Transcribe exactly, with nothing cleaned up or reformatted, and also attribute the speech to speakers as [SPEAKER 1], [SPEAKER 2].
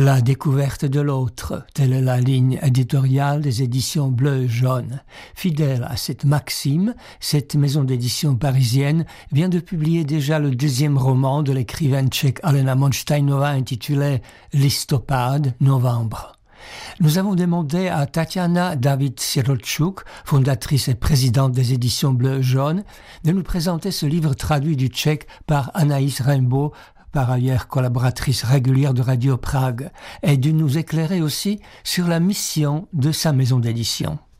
[SPEAKER 1] La découverte de l'autre, telle est la ligne éditoriale des éditions Bleu et Jaune. Fidèle à cette maxime, cette maison d'édition parisienne vient de publier déjà le deuxième roman de l'écrivaine tchèque Alena Monštajnová intitulé Listopad, novembre. Nous avons demandé à Tatiana David-Sirotchuk, fondatrice et présidente des éditions Bleu et Jaune, de nous présenter ce livre traduit du tchèque par Anaïs Raimbault, par ailleurs collaboratrice régulière de Radio Prague, et de nous éclairer aussi sur la mission de sa maison d'édition.